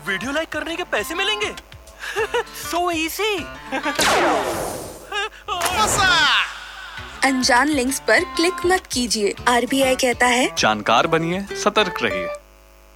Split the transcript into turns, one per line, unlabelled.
Video like करने के पैसे मिलेंगे? So easy.
अनजान लिंक्स पर क्लिक मत कीजिए। RBI कहता है
जानकार बनिए, सतर्क रहिए।